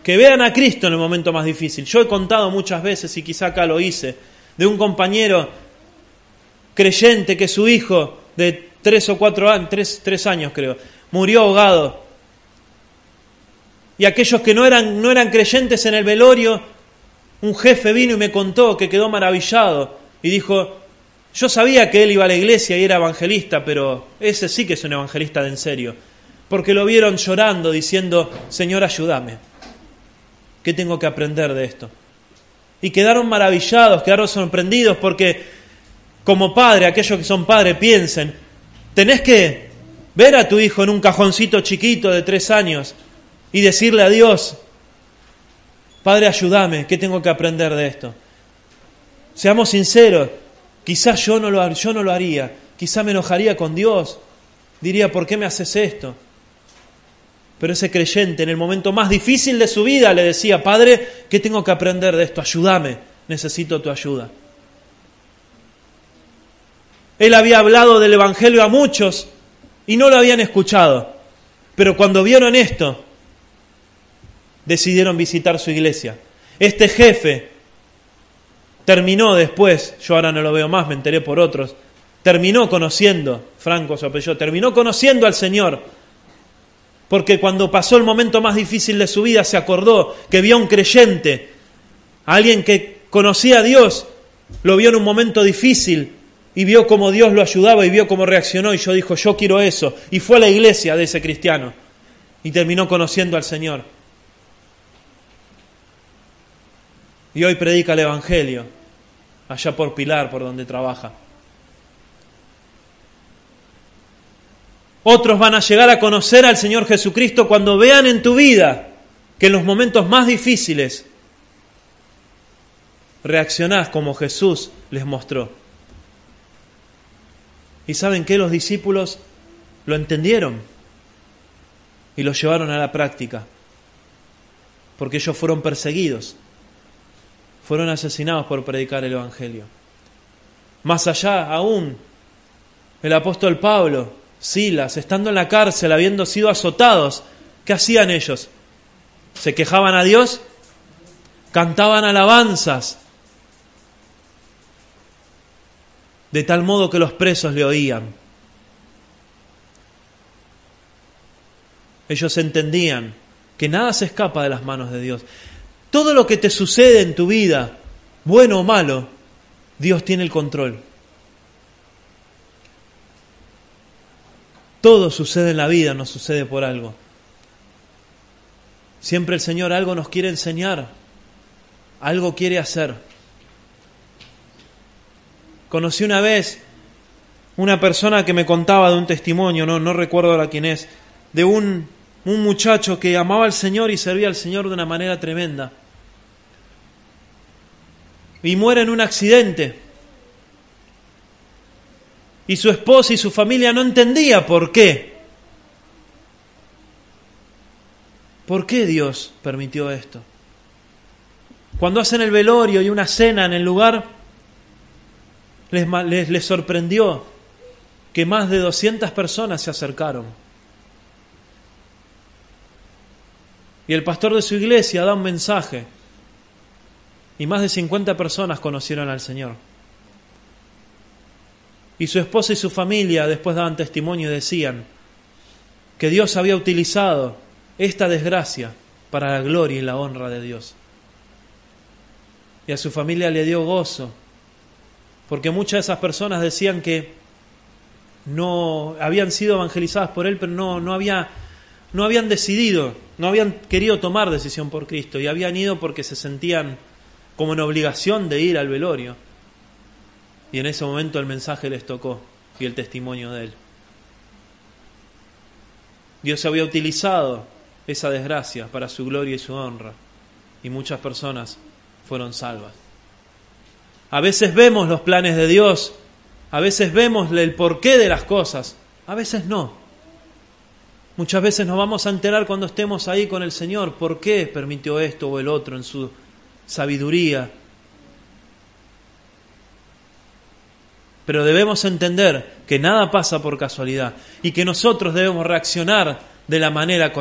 que vean a Cristo en el momento más difícil. Yo he contado muchas veces, y quizá acá lo hice, de un compañero creyente que su hijo de 3 o 4 años, 3 años creo, murió ahogado. Y aquellos que no eran creyentes en el velorio, un jefe vino y me contó que quedó maravillado y dijo: yo sabía que él iba a la iglesia y era evangelista, pero ese sí que es un evangelista de en serio, porque lo vieron llorando diciendo: Señor, ayúdame, ¿qué tengo que aprender de esto? Y quedaron maravillados, quedaron sorprendidos, porque como padre, aquellos que son padres piensen, tenés que ver a tu hijo en un cajoncito chiquito de 3 años y decirle a Dios: Padre, ayúdame, ¿qué tengo que aprender de esto? Seamos sinceros, quizás yo no lo haría, quizás me enojaría con Dios, diría: ¿por qué me haces esto? Pero ese creyente en el momento más difícil de su vida le decía: Padre, ¿qué tengo que aprender de esto? Ayúdame, necesito tu ayuda. Él había hablado del Evangelio a muchos y no lo habían escuchado, pero cuando vieron esto, decidieron visitar su iglesia. Este jefe terminó después, yo ahora no lo veo más, me enteré por otros, terminó conociendo, Franco su apellido, terminó conociendo al Señor, porque cuando pasó el momento más difícil de su vida se acordó que vio a un creyente, a alguien que conocía a Dios, lo vio en un momento difícil y vio cómo Dios lo ayudaba y vio cómo reaccionó, y dijo: yo quiero eso, y fue a la iglesia de ese cristiano y terminó conociendo al Señor. Y hoy predica el Evangelio allá por Pilar, por donde trabaja. Otros van a llegar a conocer al Señor Jesucristo cuando vean en tu vida que en los momentos más difíciles reaccionás como Jesús les mostró. ¿Y saben qué? Los discípulos lo entendieron y lo llevaron a la práctica, porque ellos fueron perseguidos, fueron asesinados por predicar el Evangelio. Más allá aún, el apóstol Pablo, Silas, estando en la cárcel, habiendo sido azotados, ¿qué hacían ellos? ¿Se quejaban a Dios? ¿Cantaban alabanzas? De tal modo que los presos le oían. Ellos entendían que nada se escapa de las manos de Dios. Todo lo que te sucede en tu vida, bueno o malo, Dios tiene el control. Todo sucede en la vida, nos sucede por algo. Siempre el Señor algo nos quiere enseñar, algo quiere hacer. Conocí una vez una persona que me contaba de un testimonio, no recuerdo ahora quién es, de un muchacho que amaba al Señor y servía al Señor de una manera tremenda. Y muere en un accidente. Y su esposa y su familia no entendía por qué. ¿Por qué Dios permitió esto? Cuando hacen el velorio y una cena en el lugar, les sorprendió que más de 200 personas se acercaron. Y el pastor de su iglesia da un mensaje. Y más de 50 personas conocieron al Señor. Y su esposa y su familia después daban testimonio y decían que Dios había utilizado esta desgracia para la gloria y la honra de Dios. Y a su familia le dio gozo, porque muchas de esas personas decían que no habían sido evangelizadas por él, pero no habían decidido, no habían querido tomar decisión por Cristo, y habían ido porque se sentían como en obligación de ir al velorio. Y en ese momento el mensaje les tocó y el testimonio de él. Dios había utilizado esa desgracia para su gloria y su honra, y muchas personas fueron salvas. A veces vemos los planes de Dios, a veces vemos el porqué de las cosas, a veces no. Muchas veces nos vamos a enterar cuando estemos ahí con el Señor por qué permitió esto o el otro en su sabiduría. Pero debemos entender que nada pasa por casualidad y que nosotros debemos reaccionar de la manera correcta.